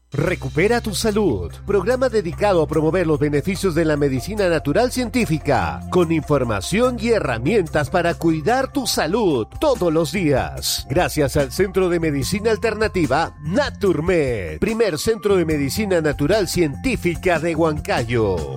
Recupera tu salud, programa dedicado a promover los beneficios de la medicina natural científica, con información y herramientas para cuidar tu salud todos los días. Gracias al Centro de Medicina Alternativa Naturmed, primer centro de medicina natural científica de Huancayo.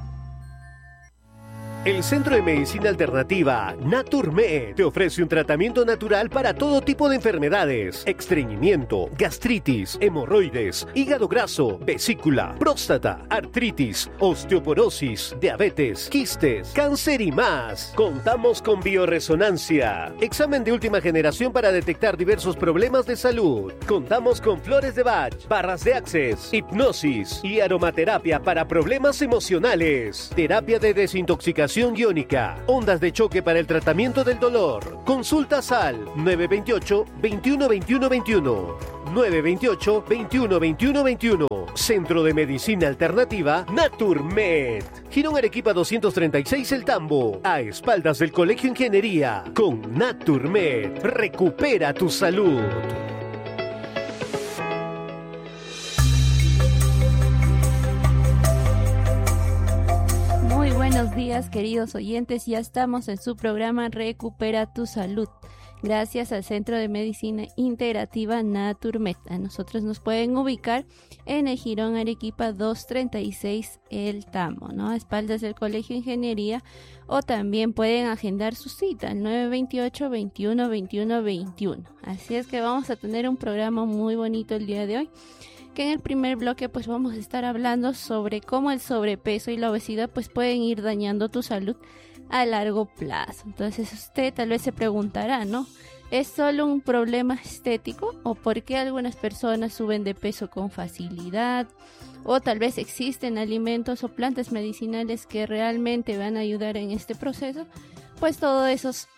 El Centro de Medicina Alternativa Naturmed te ofrece un tratamiento natural para todo tipo de enfermedades: estreñimiento, gastritis, hemorroides, hígado graso, vesícula, próstata, artritis, osteoporosis, diabetes, quistes, cáncer y más. Contamos con bioresonancia, examen de última generación para detectar diversos problemas de salud. Contamos con flores de Bach, barras de Access, hipnosis y aromaterapia para problemas emocionales, terapia de desintoxicación iónica, ondas de choque para el tratamiento del dolor. Consultas al 928 21 21 21, 928 21 21 21. Centro de Medicina Alternativa Naturmed, Girón Arequipa 236 El Tambo, a espaldas del Colegio Ingeniería. Con Naturmed, recupera tu salud. Buenos días, queridos oyentes, ya estamos en su programa Recupera tu Salud, gracias al Centro de Medicina Integrativa Naturmed. A nosotros nos pueden ubicar en el Girón Arequipa 236 El Tambo, ¿no? A espaldas del Colegio Ingeniería, o también pueden agendar su cita al 928 21 21 21. Así es que vamos a tener un programa muy bonito el día de hoy, que en el primer bloque pues vamos a estar hablando sobre cómo el sobrepeso y la obesidad pues pueden ir dañando tu salud a largo plazo. Entonces usted tal vez se preguntará, ¿no? ¿Es solo un problema estético o por qué algunas personas suben de peso con facilidad? O tal vez existen alimentos o plantas medicinales que realmente van a ayudar en este proceso. Pues todas esas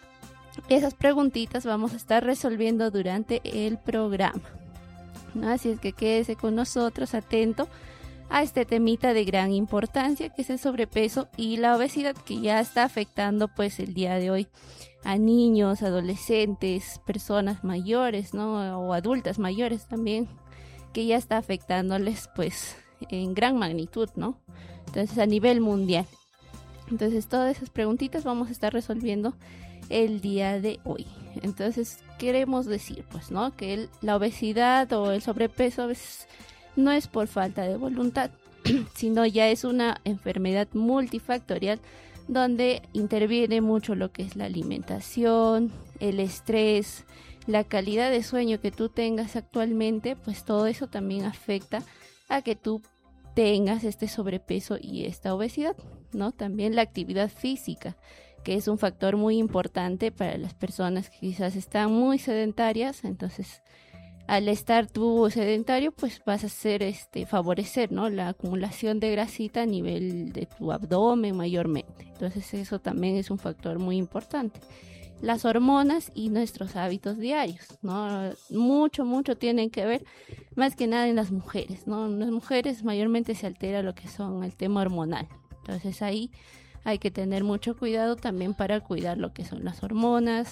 preguntitas vamos a estar resolviendo durante el programa, ¿no? Así es que quédese con nosotros, atento a este temita de gran importancia, que es el sobrepeso y la obesidad, que ya está afectando pues el día de hoy a niños, adolescentes, personas mayores, ¿no? O adultas mayores también, que ya está afectándoles pues en gran magnitud, ¿no? Entonces a nivel mundial. Entonces todas esas preguntitas vamos a estar resolviendo el día de hoy. Entonces queremos decir pues, ¿no? Que la obesidad o el sobrepeso a veces no es por falta de voluntad, sino ya es una enfermedad multifactorial donde interviene mucho lo que es la alimentación, el estrés, la calidad de sueño que tú tengas actualmente, pues todo eso también afecta a que tú tengas este sobrepeso y esta obesidad, ¿no? También la actividad física, que es un factor muy importante para las personas que quizás están muy sedentarias. Entonces, al estar tú sedentario, pues vas a hacer favorecer, ¿no? La acumulación de grasita a nivel de tu abdomen mayormente. Entonces, eso también es un factor muy importante. Las hormonas y nuestros hábitos diarios, ¿no? Mucho tienen que ver, más que nada en las mujeres, ¿no? En las mujeres mayormente se altera lo que son el tema hormonal. Entonces, ahí hay que tener mucho cuidado también para cuidar lo que son las hormonas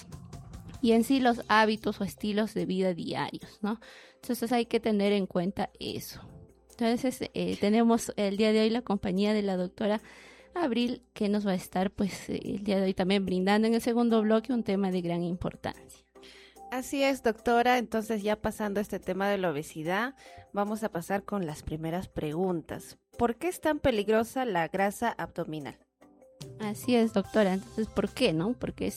y en sí los hábitos o estilos de vida diarios, ¿no? Entonces hay que tener en cuenta eso. Entonces tenemos el día de hoy la compañía de la doctora Abril, que nos va a estar pues el día de hoy también brindando en el segundo bloque un tema de gran importancia. Así es, doctora. Entonces, ya pasando a este tema de la obesidad, vamos a pasar con las primeras preguntas. ¿Por qué es tan peligrosa la grasa abdominal? Así es, doctora. Entonces, ¿por qué, no? Porque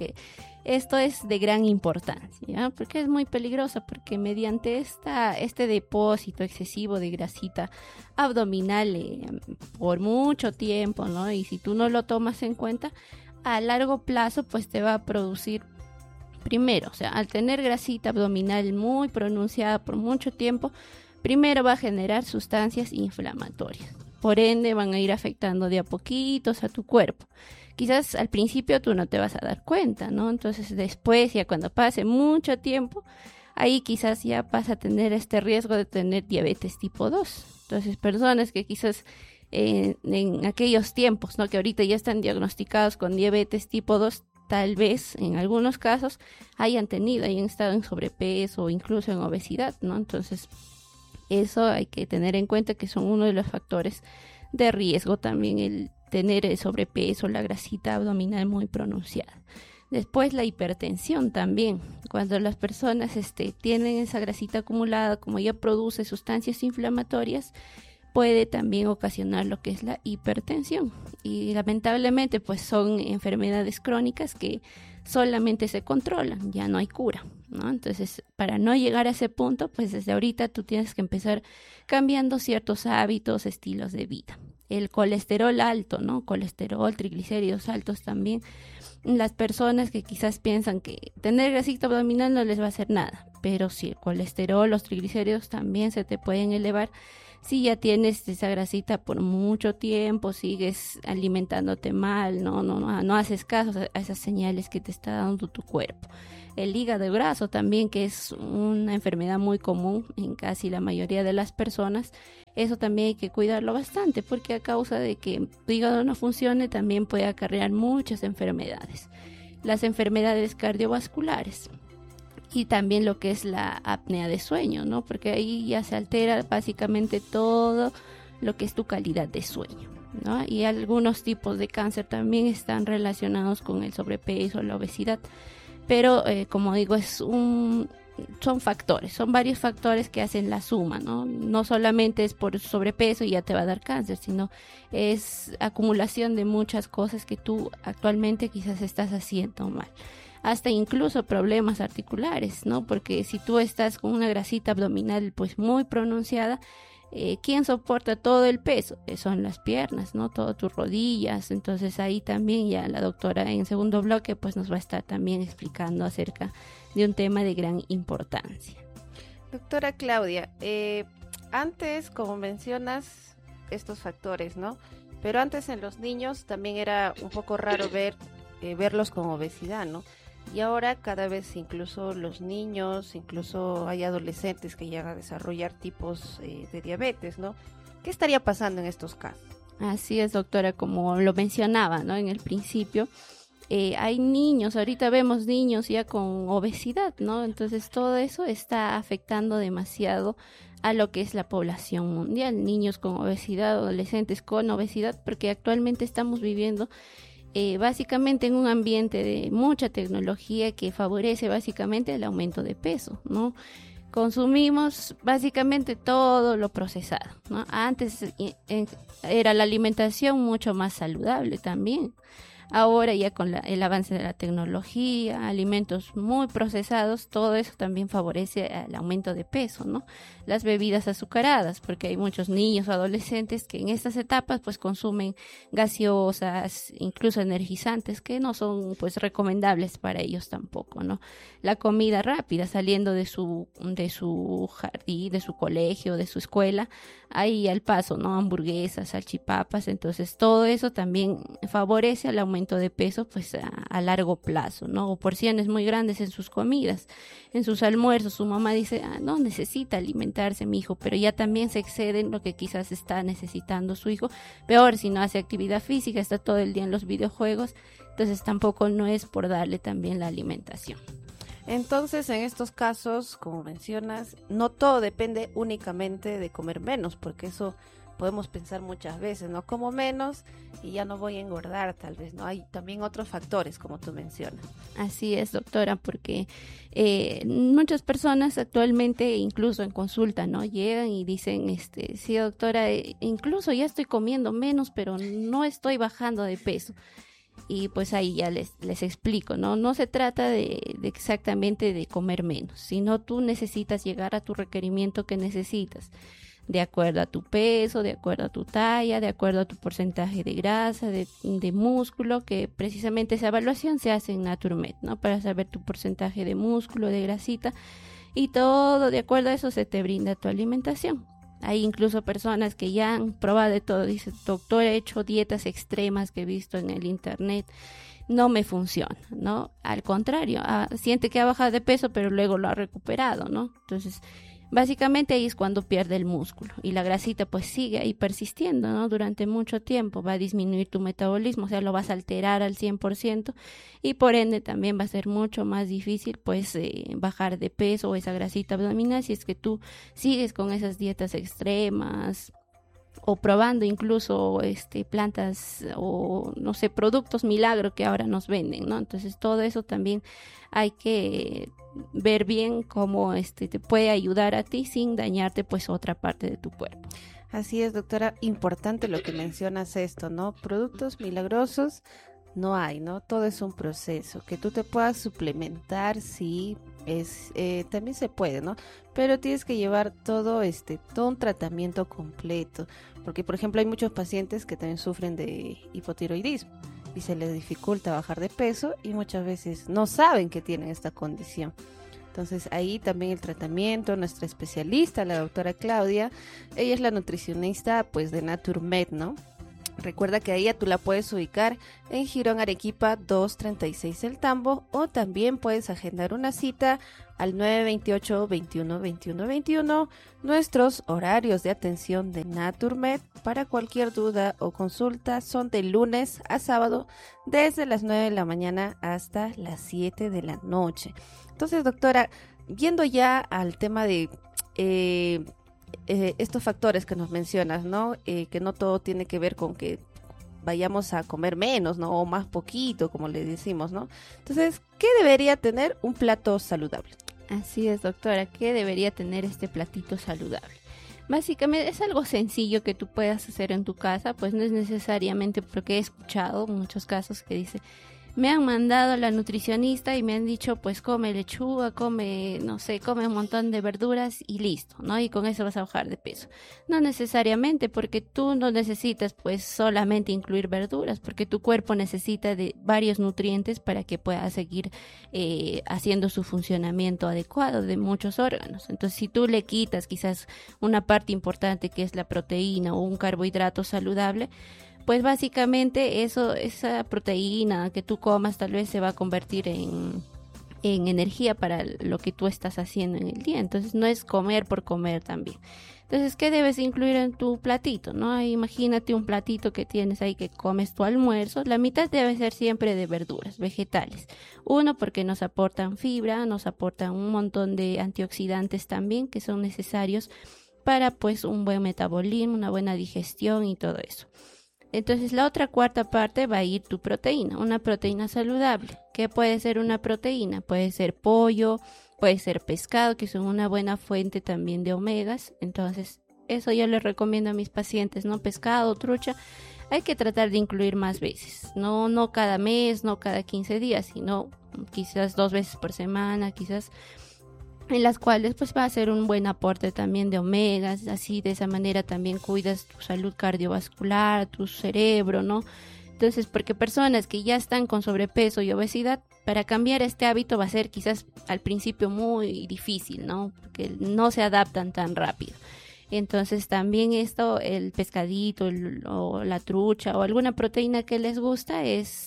esto es de gran importancia, ¿ya? Porque es muy peligrosa, porque mediante este depósito excesivo de grasita abdominal por mucho tiempo, ¿no? Y si tú no lo tomas en cuenta, a largo plazo, pues te va a producir, primero, o sea, al tener grasita abdominal muy pronunciada por mucho tiempo, primero va a generar sustancias inflamatorias. Por ende, van a ir afectando de a poquitos a tu cuerpo. Quizás al principio tú no te vas a dar cuenta, ¿no? Entonces después, ya cuando pase mucho tiempo, ahí quizás ya vas a tener este riesgo de tener diabetes tipo 2. Entonces, personas que quizás en aquellos tiempos, ¿no? Que ahorita ya están diagnosticados con diabetes tipo 2, tal vez en algunos casos hayan estado en sobrepeso o incluso en obesidad, ¿no? Entonces, Eso hay que tener en cuenta que son uno de los factores de riesgo también, el tener el sobrepeso, la grasita abdominal muy pronunciada. Después la hipertensión también, cuando las personas tienen esa grasita acumulada, como ya produce sustancias inflamatorias, puede también ocasionar lo que es la hipertensión. Y lamentablemente pues son enfermedades crónicas que solamente se controlan, ya no hay cura, ¿no? Entonces, para no llegar a ese punto, pues desde ahorita tú tienes que empezar cambiando ciertos hábitos, estilos de vida. El colesterol alto, ¿no? Colesterol, triglicéridos altos también. Las personas que quizás piensan que tener grasita abdominal no les va a hacer nada, pero si el colesterol, los triglicéridos también se te pueden elevar. Si ya tienes esa grasita por mucho tiempo, sigues alimentándote mal, no haces caso a esas señales que te está dando tu cuerpo. El hígado graso también, que es una enfermedad muy común en casi la mayoría de las personas, eso también hay que cuidarlo bastante, porque a causa de que tu hígado no funcione también puede acarrear muchas enfermedades. Las enfermedades cardiovasculares. Y también lo que es la apnea de sueño, ¿no? Porque ahí ya se altera básicamente todo lo que es tu calidad de sueño, ¿no? Y algunos tipos de cáncer también están relacionados con el sobrepeso, la obesidad. Pero, como digo, son factores, son varios factores que hacen la suma, ¿no? No solamente es por sobrepeso y ya te va a dar cáncer, sino es acumulación de muchas cosas que tú actualmente quizás estás haciendo mal. Hasta incluso problemas articulares, ¿no? Porque si tú estás con una grasita abdominal pues muy pronunciada, ¿quién soporta todo el peso? Son las piernas, ¿no? Todas tus rodillas. Entonces ahí también ya la doctora en segundo bloque pues nos va a estar también explicando acerca de un tema de gran importancia. Doctora Claudia, antes, como mencionas, estos factores, ¿no? Pero antes en los niños también era un poco raro verlos con obesidad, ¿no? Y ahora cada vez incluso los niños, incluso hay adolescentes que llegan a desarrollar tipos de diabetes, ¿no? ¿Qué estaría pasando en estos casos? Así es, doctora, como lo mencionaba, ¿no? En el principio, hay niños, ahorita vemos niños ya con obesidad, ¿no? Entonces todo eso está afectando demasiado a lo que es la población mundial, niños con obesidad, adolescentes con obesidad, porque actualmente estamos viviendo básicamente en un ambiente de mucha tecnología que favorece básicamente el aumento de peso, ¿no? Consumimos básicamente todo lo procesado, ¿no? Antes era la alimentación mucho más saludable también. Ahora ya con el avance de la tecnología, alimentos muy procesados, todo eso también favorece el aumento de peso, ¿no? Las bebidas azucaradas, porque hay muchos niños o adolescentes que en estas etapas pues consumen gaseosas, incluso energizantes, que no son pues recomendables para ellos tampoco, ¿no? La comida rápida, saliendo de su jardín, de su colegio, de su escuela, ahí al paso, ¿no? Hamburguesas, salchipapas, entonces todo eso también favorece el aumento de peso pues a largo plazo, ¿no? O porciones muy grandes en sus comidas, en sus almuerzos. Su mamá dice, no necesita alimentarse mi hijo, pero ya también se excede en lo que quizás está necesitando su hijo. Peor si no hace actividad física, está todo el día en los videojuegos, entonces tampoco no es por darle también la alimentación. Entonces, en estos casos, como mencionas, no todo depende únicamente de comer menos, porque eso podemos pensar muchas veces, ¿no? Como menos y ya no voy a engordar, tal vez, ¿no? Hay también otros factores, como tú mencionas. Así es, doctora, porque muchas personas actualmente, incluso en consulta, ¿no? Llegan y dicen, sí, doctora, incluso ya estoy comiendo menos, pero no estoy bajando de peso. Y pues ahí ya les explico, ¿no? No se trata de exactamente de comer menos, sino tú necesitas llegar a tu requerimiento que necesitas, de acuerdo a tu peso, de acuerdo a tu talla, de acuerdo a tu porcentaje de grasa, de músculo, que precisamente esa evaluación se hace en Naturmed, ¿no? Para saber tu porcentaje de músculo, de grasita, y todo de acuerdo a eso se te brinda tu alimentación. Hay incluso personas que ya han probado de todo. Dice, doctor, he hecho dietas extremas que he visto en el internet. No me funciona, ¿no? Al contrario, siente que ha bajado de peso, pero luego lo ha recuperado, ¿no? Entonces, Básicamente ahí es cuando pierde el músculo y la grasita pues sigue ahí persistiendo, ¿no? Durante mucho tiempo va a disminuir tu metabolismo, o sea, lo vas a alterar al 100% y por ende también va a ser mucho más difícil pues bajar de peso o esa grasita abdominal si es que tú sigues con esas dietas extremas o probando incluso plantas o no sé, productos milagro que ahora nos venden, ¿no? Entonces todo eso también hay que ver bien cómo te puede ayudar a ti sin dañarte pues otra parte de tu cuerpo. Así es, doctora, importante lo que mencionas esto, ¿no? Productos milagrosos no hay, ¿no? Todo es un proceso. Que tú te puedas suplementar, sí, también se puede, ¿no? Pero tienes que llevar todo un tratamiento completo, porque por ejemplo hay muchos pacientes que también sufren de hipotiroidismo y se les dificulta bajar de peso y muchas veces no saben que tienen esta condición. Entonces ahí también el tratamiento, nuestra especialista, la doctora Claudia, ella es la nutricionista pues de Naturmed, ¿no? Recuerda que a ella tú la puedes ubicar en Girón Arequipa 236 El Tambo o también puedes agendar una cita al 928-21-21-21. Nuestros horarios de atención de Naturmed para cualquier duda o consulta son de lunes a sábado desde las 9 de la mañana hasta las 7 de la noche. Entonces, doctora, yendo ya al tema de estos factores que nos mencionas, ¿no? Que no todo tiene que ver con que vayamos a comer menos, ¿no? O más poquito, como le decimos, ¿no? Entonces, ¿qué debería tener un plato saludable? Así es, doctora, ¿qué debería tener este platito saludable? Básicamente es algo sencillo que tú puedas hacer en tu casa, pues no es necesariamente, porque he escuchado muchos casos que dice, me han mandado a la nutricionista y me han dicho, pues come lechuga, come, no sé, come un montón de verduras y listo, ¿no? Y con eso vas a bajar de peso. No necesariamente, porque tú no necesitas, pues, solamente incluir verduras, porque tu cuerpo necesita de varios nutrientes para que pueda seguir haciendo su funcionamiento adecuado de muchos órganos. Entonces, si tú le quitas quizás una parte importante que es la proteína o un carbohidrato saludable, pues básicamente esa proteína que tú comas tal vez se va a convertir en energía para lo que tú estás haciendo en el día. Entonces no es comer por comer también. Entonces, ¿qué debes incluir en tu platito? ¿No? Imagínate un platito que tienes ahí que comes tu almuerzo. La mitad debe ser siempre de verduras, vegetales. Uno, porque nos aportan fibra, nos aportan un montón de antioxidantes también que son necesarios para pues un buen metabolismo, una buena digestión y todo eso. Entonces la otra cuarta parte va a ir tu proteína, una proteína saludable. ¿Qué puede ser una proteína? Puede ser pollo, puede ser pescado, que son una buena fuente también de omegas. Entonces eso yo les recomiendo a mis pacientes, ¿no? Pescado, trucha, hay que tratar de incluir más veces. No cada mes, no cada 15 días, sino quizás 2 veces por semana, quizás, en las cuales pues va a ser un buen aporte también de omegas, así de esa manera también cuidas tu salud cardiovascular, tu cerebro, ¿no? Entonces, porque personas que ya están con sobrepeso y obesidad, para cambiar este hábito va a ser quizás al principio muy difícil, ¿no? Porque no se adaptan tan rápido. Entonces también esto, el pescadito o la trucha o alguna proteína que les gusta es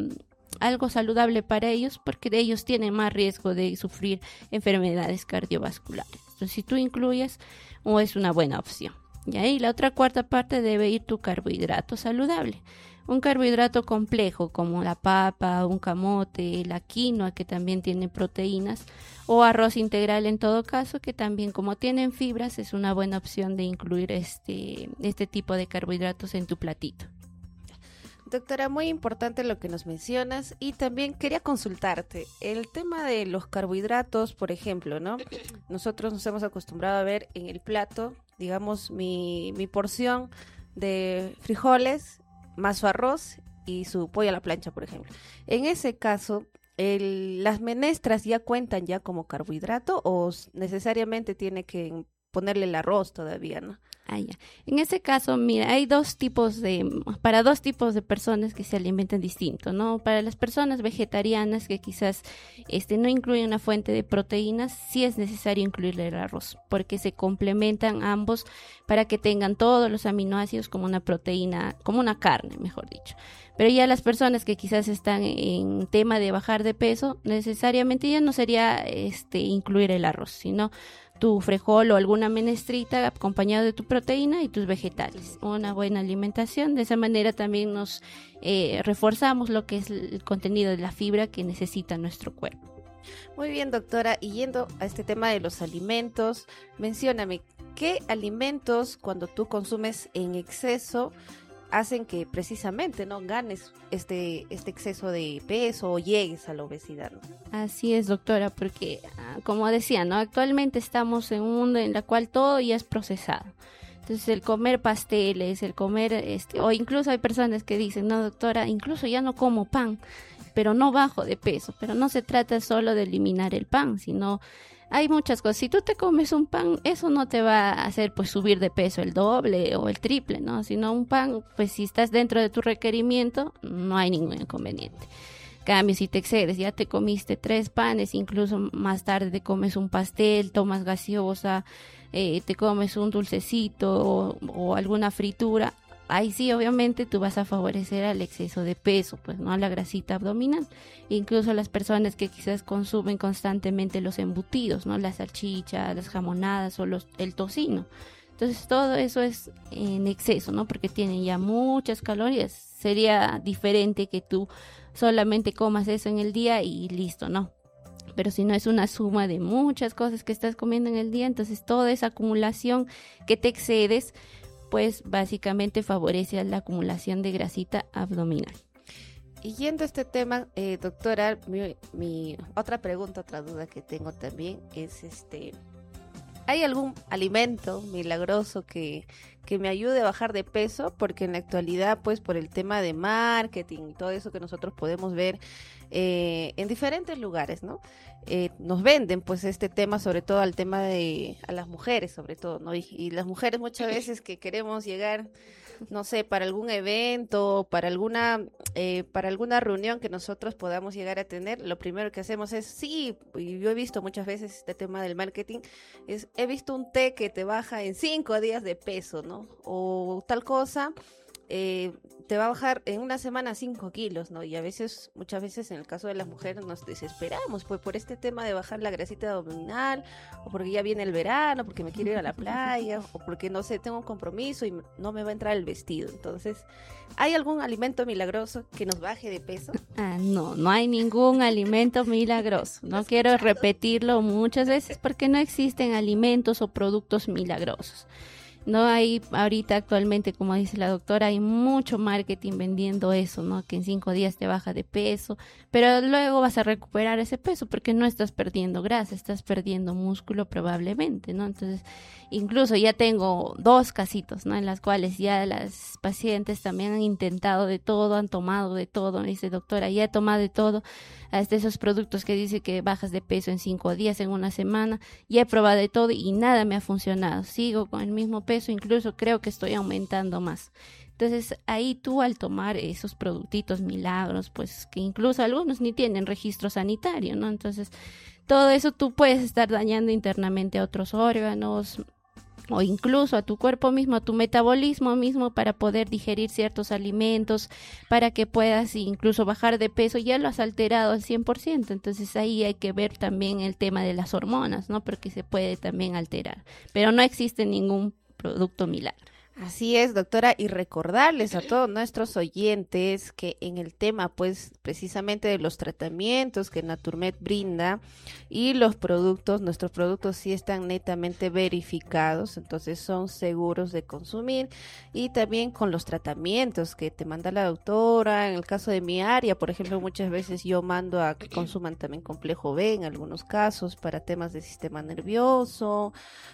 algo saludable para ellos, porque ellos tienen más riesgo de sufrir enfermedades cardiovasculares. Entonces, si tú incluyes, o es una buena opción. Y ahí la otra cuarta parte debe ir tu carbohidrato saludable. Un carbohidrato complejo como la papa, un camote, la quinoa, que también tiene proteínas, o arroz integral en todo caso, que también como tienen fibras es una buena opción de incluir este tipo de carbohidratos en tu platito. Doctora, muy importante lo que nos mencionas y también quería consultarte el tema de los carbohidratos, por ejemplo, ¿no? Nosotros nos hemos acostumbrado a ver en el plato, digamos, mi porción de frijoles más su arroz y su pollo a la plancha, por ejemplo. En ese caso, ¿las menestras ya cuentan ya como carbohidrato o necesariamente tiene que ponerle el arroz todavía, ¿no? Ya. En ese caso, mira, hay para dos tipos de personas que se alimentan distinto, ¿no? Para las personas vegetarianas que quizás no incluyen una fuente de proteínas, sí es necesario incluirle el arroz, porque se complementan ambos para que tengan todos los aminoácidos como una proteína, como una carne, mejor dicho. Pero ya las personas que quizás están en tema de bajar de peso, necesariamente ya no sería incluir el arroz, sino tu frijol o alguna menestrita acompañado de tu proteína y tus vegetales. Una buena alimentación, de esa manera también nos reforzamos lo que es el contenido de la fibra que necesita nuestro cuerpo. Muy bien, doctora, y yendo a este tema de los alimentos, mencióname, ¿qué alimentos cuando tú consumes en exceso hacen que precisamente no ganes este exceso de peso o llegues a la obesidad, ¿no? Así es, doctora, porque como decía, ¿no? Actualmente estamos en un mundo en el cual todo ya es procesado. Entonces el comer pasteles, el comer, o incluso hay personas que dicen, no, doctora, incluso ya no como pan, pero no bajo de peso. Pero no se trata solo de eliminar el pan, sino hay muchas cosas. Si tú te comes un pan, eso no te va a hacer pues subir de peso el doble o el triple, ¿no? Sino un pan, pues si estás dentro de tu requerimiento, no hay ningún inconveniente. Cambio, si te excedes, ya te comiste 3 panes, incluso más tarde te comes un pastel, tomas gaseosa, te comes un dulcecito o alguna fritura, ahí sí obviamente tú vas a favorecer al exceso de peso, pues no a la grasita abdominal. Incluso las personas que quizás consumen constantemente los embutidos, no las salchichas, las jamonadas o el tocino. Entonces todo eso es en exceso, ¿no? Porque tienen ya muchas calorías. Sería diferente que tú solamente comas eso en el día y listo, ¿no? Pero si no, es una suma de muchas cosas que estás comiendo en el día, entonces toda esa acumulación que te excedes, pues básicamente favorece a la acumulación de grasita abdominal. Y yendo a este tema, doctora, mi otra pregunta, otra duda que tengo también es ¿hay algún alimento milagroso que me ayude a bajar de peso? Porque en la actualidad, pues por el tema de marketing y todo eso que nosotros podemos ver en diferentes lugares, ¿no? Nos venden pues este tema, sobre todo al tema a las mujeres, sobre todo, ¿no? Y las mujeres muchas veces que queremos llegar, no sé, para algún evento, para alguna reunión que nosotros podamos llegar a tener, lo primero que hacemos es, sí, y yo he visto muchas veces este tema del marketing, he visto un té que te baja en 5 días de peso, ¿no? O tal cosa, te va a bajar en una semana 5 kilos, ¿no? Y muchas veces en el caso de las mujeres nos desesperamos, pues por este tema de bajar la grasita abdominal, o porque ya viene el verano, porque me quiero ir a la playa, o porque no sé, tengo un compromiso y no me va a entrar el vestido. Entonces, ¿hay algún alimento milagroso que nos baje de peso? No hay ningún alimento milagroso. No quiero repetirlo muchas veces porque no existen alimentos o productos milagrosos. No hay ahorita actualmente, como dice la doctora, hay mucho marketing vendiendo eso, ¿no? Que en 5 días te baja de peso, pero luego vas a recuperar ese peso porque no estás perdiendo grasa, estás perdiendo músculo probablemente, ¿no? Entonces, incluso ya tengo 2 casitos, ¿no? En las cuales ya las pacientes también han intentado de todo, han tomado de todo. Me dice, doctora, ya he tomado de todo, hasta esos productos que dice que bajas de peso en 5 días, en una semana, ya he probado de todo y nada me ha funcionado. Sigo con el mismo peso, incluso creo que estoy aumentando más. Entonces ahí tú al tomar esos productitos milagros, pues que incluso algunos ni tienen registro sanitario, ¿no? Entonces todo eso tú puedes estar dañando internamente a otros órganos o incluso a tu cuerpo mismo, a tu metabolismo mismo para poder digerir ciertos alimentos, para que puedas incluso bajar de peso, ya lo has alterado al 100%, entonces ahí hay que ver también el tema de las hormonas, ¿no? Porque se puede también alterar, pero no existe ningún producto milagro. Así es, doctora, y recordarles a todos nuestros oyentes que en el tema, pues, precisamente de los tratamientos que Naturmed brinda y nuestros productos sí están netamente verificados, entonces son seguros de consumir, y también con los tratamientos que te manda la doctora. En el caso de mi área, por ejemplo, muchas veces yo mando a que consuman también complejo B en algunos casos para temas de sistema nervioso,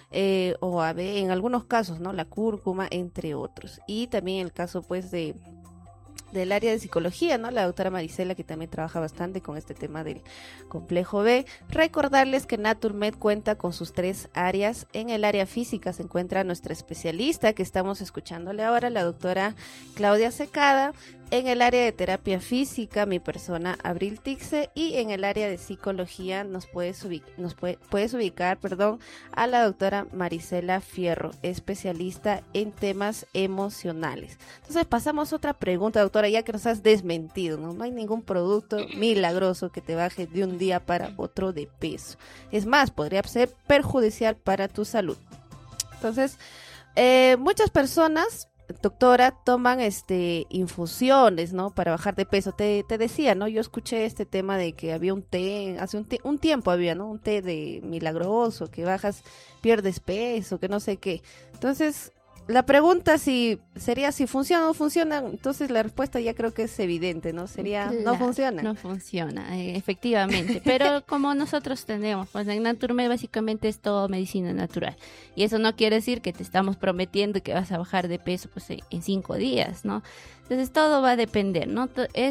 o AB en algunos casos, ¿no? La cúrcuma, entre otros. Y también el caso pues del área de psicología, ¿no? La doctora Marisela, que también trabaja bastante con este tema del complejo B. Recordarles que Naturmed cuenta con sus 3 áreas. En el área física se encuentra nuestra especialista, que estamos escuchándole ahora, la doctora Claudia Secada. en el área de terapia física, mi persona Abril Tixe, y en el área de psicología puedes ubicar, a la doctora Marisela Fierro, especialista en temas emocionales. Entonces pasamos a otra pregunta, doctora, ya que nos has desmentido, ¿no? No hay ningún producto milagroso que te baje de un día para otro de peso. Es más, podría ser perjudicial para tu salud. Entonces, muchas personas, doctora, toman infusiones, ¿no? Para bajar de peso. Te decía, ¿no? Yo escuché este tema de que había un té, hace un tiempo había, ¿no? Un té de milagroso, que bajas, pierdes peso, que no sé qué. Entonces, la pregunta si funciona o no funciona, entonces la respuesta ya creo que es evidente, ¿no? Sería, Claro, no funciona. No funciona, efectivamente. Pero como nosotros tenemos, pues en Naturmed básicamente es todo medicina natural. Y eso no quiere decir que te estamos prometiendo que vas a bajar de peso pues en 5 días, ¿no? Entonces todo va a depender, ¿no?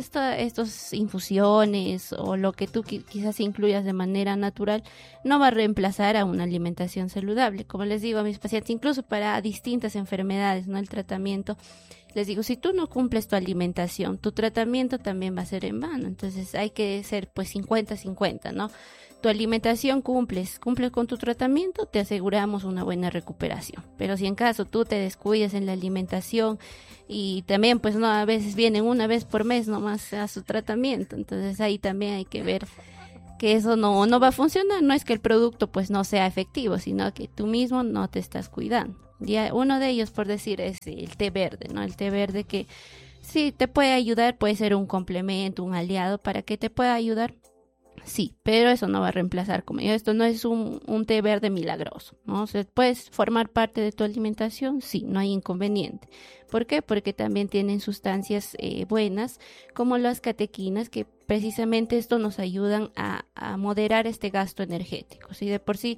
Estos infusiones o lo que tú quizás incluyas de manera natural no va a reemplazar a una alimentación saludable. Como les digo a mis pacientes, incluso para distintas enfermedades, ¿no? El tratamiento, les digo, si tú no cumples tu alimentación, tu tratamiento también va a ser en vano. Entonces hay que ser pues 50-50, ¿no? Tu alimentación cumples con tu tratamiento, te aseguramos una buena recuperación. Pero si en caso tú te descuidas en la alimentación y también pues no, a veces vienen una vez por mes nomás a su tratamiento, entonces ahí también hay que ver que eso no va a funcionar. No es que el producto pues no sea efectivo, sino que tú mismo no te estás cuidando. Y uno de ellos, por decir, es el té verde, ¿no? El té verde que sí te puede ayudar, puede ser un complemento, un aliado para que te pueda ayudar. Sí, pero eso no va a reemplazar, como yo, esto no es un té verde milagroso, ¿no? O sea, ¿puedes formar parte de tu alimentación? Sí, no hay inconveniente. ¿Por qué? Porque también tienen sustancias buenas, como las catequinas, que precisamente esto nos ayudan a moderar este gasto energético. Si de por sí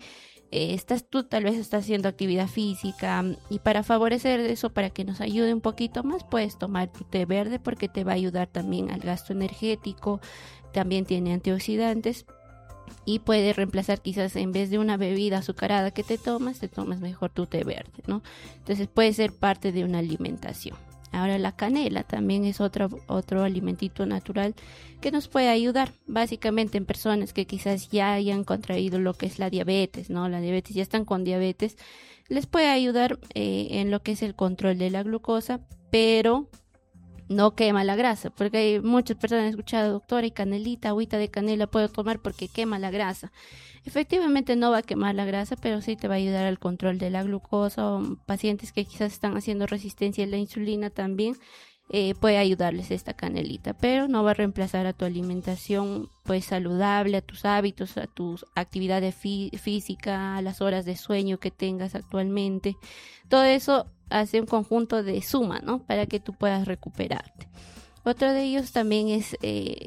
tú tal vez estás haciendo actividad física y para favorecer eso, para que nos ayude un poquito más, puedes tomar tu té verde porque te va a ayudar también al gasto energético. También tiene antioxidantes y puede reemplazar quizás en vez de una bebida azucarada que te tomas mejor tu té verde, ¿no? Entonces puede ser parte de una alimentación. Ahora la canela también es otro alimentito natural que nos puede ayudar básicamente en personas que quizás ya hayan contraído lo que es la diabetes, ¿no? La diabetes, ya están con diabetes, les puede ayudar en lo que es el control de la glucosa, pero no quema la grasa, porque hay muchas personas que han escuchado, doctora, y canelita, agüita de canela puedo tomar porque quema la grasa. Efectivamente no va a quemar la grasa, pero sí te va a ayudar al control de la glucosa. O pacientes que quizás están haciendo resistencia a la insulina también, puede ayudarles esta canelita, pero no va a reemplazar a tu alimentación pues saludable, a tus hábitos, a tus actividades física, a las horas de sueño que tengas actualmente. Todo eso hace un conjunto de suma, ¿no? Para que tú puedas recuperarte. Otro de ellos también es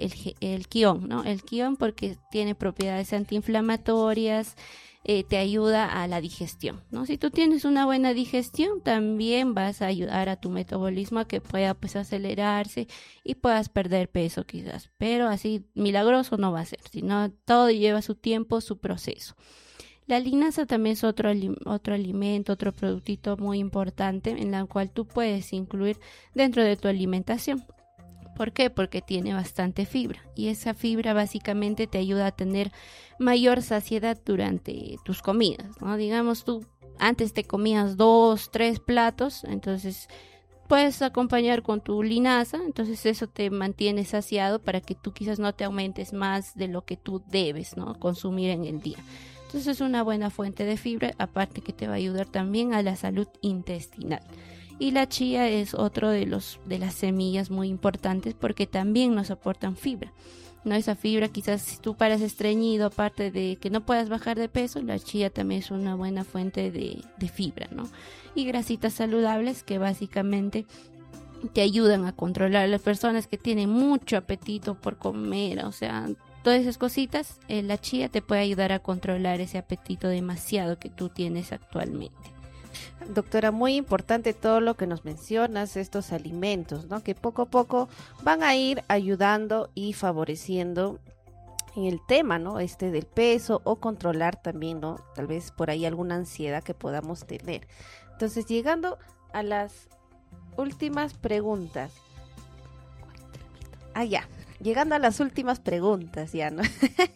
el quión, ¿no? El quión porque tiene propiedades antiinflamatorias, te ayuda a la digestión, ¿no? Si tú tienes una buena digestión, también vas a ayudar a tu metabolismo a que pueda pues acelerarse y puedas perder peso quizás, pero así milagroso no va a ser, sino todo lleva su tiempo, su proceso. La linaza también es otro alimento, otro productito muy importante en la cual tú puedes incluir dentro de tu alimentación. ¿Por qué? Porque tiene bastante fibra y esa fibra básicamente te ayuda a tener mayor saciedad durante tus comidas, ¿no? Digamos, tú antes te comías 2, 3 platos, entonces puedes acompañar con tu linaza, entonces eso te mantiene saciado para que tú quizás no te aumentes más de lo que tú debes, ¿no? Consumir en el día. Entonces es una buena fuente de fibra, aparte que te va a ayudar también a la salud intestinal. Y la chía es otro de las semillas muy importantes porque también nos aportan fibra, ¿no? Esa fibra quizás si tú paras estreñido, aparte de que no puedas bajar de peso, la chía también es una buena fuente de fibra, ¿no? Y grasitas saludables que básicamente te ayudan a controlar a las personas que tienen mucho apetito por comer, o sea, todas esas cositas, la chía te puede ayudar a controlar ese apetito demasiado que tú tienes actualmente. Doctora, muy importante todo lo que nos mencionas, estos alimentos, ¿no? Que poco a poco van a ir ayudando y favoreciendo en el tema, ¿no? Del peso o controlar también, ¿no? Tal vez por ahí alguna ansiedad que podamos tener. Entonces, llegando a las últimas preguntas, Ya. Llegando a las últimas preguntas, ya, ¿no?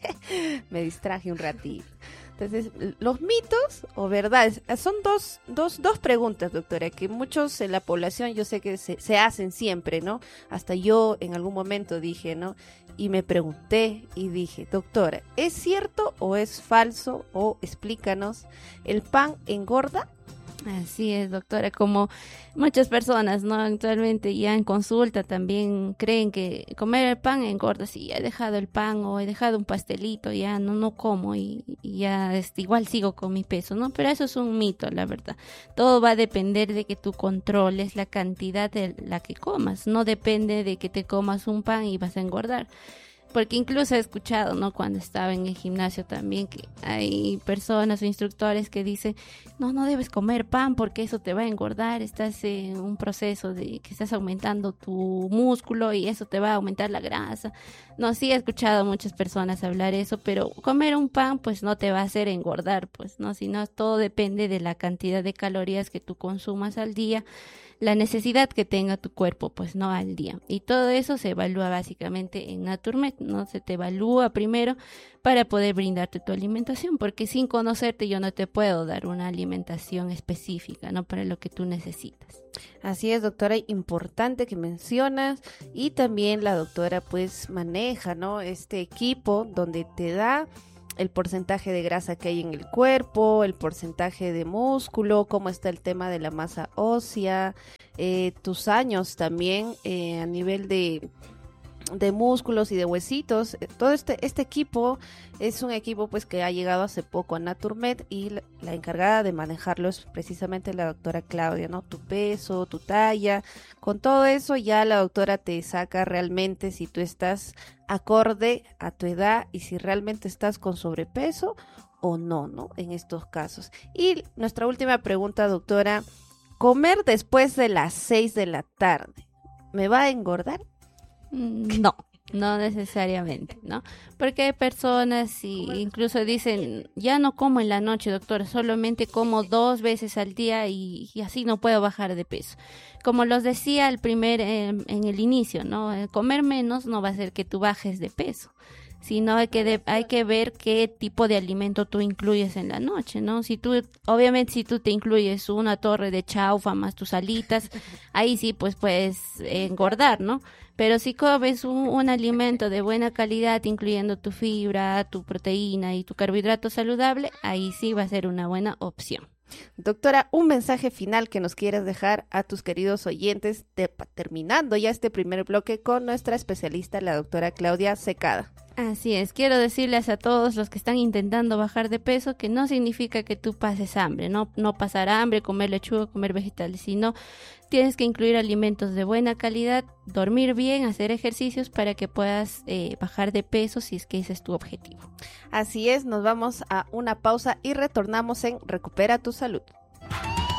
Me distraje un ratito. Entonces, los mitos o verdades, son dos preguntas, doctora, que muchos en la población yo sé que se hacen siempre, ¿no? Hasta yo en algún momento dije, ¿no? Y me pregunté y dije, doctora, ¿es cierto o es falso? O explícanos, ¿el pan engorda? Así es, doctora, como muchas personas, ¿no? Actualmente ya en consulta también creen que comer el pan engorda. Sí, he dejado el pan o he dejado un pastelito, ya no como y ya igual sigo con mi peso, ¿no? Pero eso es un mito, la verdad. Todo va a depender de que tú controles la cantidad de la que comas. No depende de que te comas un pan y vas a engordar. Porque incluso he escuchado, ¿no? Cuando estaba en el gimnasio también, que hay personas o instructores que dicen, no debes comer pan porque eso te va a engordar, estás en un proceso de que estás aumentando tu músculo y eso te va a aumentar la grasa. No, sí he escuchado a muchas personas hablar eso, pero comer un pan pues no te va a hacer engordar, pues, ¿no? Sino todo depende de la cantidad de calorías que tú consumas al día, la necesidad que tenga tu cuerpo, pues no al día. Y todo eso se evalúa básicamente en Naturmed, ¿no? Se te evalúa primero para poder brindarte tu alimentación, porque sin conocerte yo no te puedo dar una alimentación específica, ¿no? Para lo que tú necesitas. Así es, doctora, importante que mencionas, y también la doctora pues maneja, ¿no? Este equipo donde te da el porcentaje de grasa que hay en el cuerpo, el porcentaje de músculo, cómo está el tema de la masa ósea, tus años también a nivel de músculos y de huesitos. Todo este equipo es un equipo pues que ha llegado hace poco a Naturmed, y la encargada de manejarlo es precisamente la doctora Claudia, ¿no? Tu peso, tu talla, con todo eso ya la doctora te saca realmente si tú estás acorde a tu edad y si realmente estás con sobrepeso o no, ¿no? En estos casos. Y nuestra última pregunta, doctora, ¿comer después de las 6 de la tarde me va a engordar? No necesariamente, ¿no? Porque hay personas y incluso dicen, ya no como en la noche, doctora, solamente como 2 veces al día y así no puedo bajar de peso. Como los decía en el inicio, ¿no? El comer menos no va a hacer que tú bajes de peso, sino hay que ver qué tipo de alimento tú incluyes en la noche, ¿no? Si tú te incluyes una torre de chaufa más tus alitas, ahí sí pues puedes engordar, ¿no? Pero si comes un alimento de buena calidad, incluyendo tu fibra, tu proteína y tu carbohidrato saludable, ahí sí va a ser una buena opción. Doctora, un mensaje final que nos quieras dejar a tus queridos oyentes, terminando ya este primer bloque con nuestra especialista, la doctora Claudia Secada. Así es, quiero decirles a todos los que están intentando bajar de peso que no significa que tú pases hambre, no pasar hambre, comer lechuga, comer vegetales, sino tienes que incluir alimentos de buena calidad, dormir bien, hacer ejercicios para que puedas bajar de peso si es que ese es tu objetivo. Así es, nos vamos a una pausa y retornamos en Recupera tu Salud.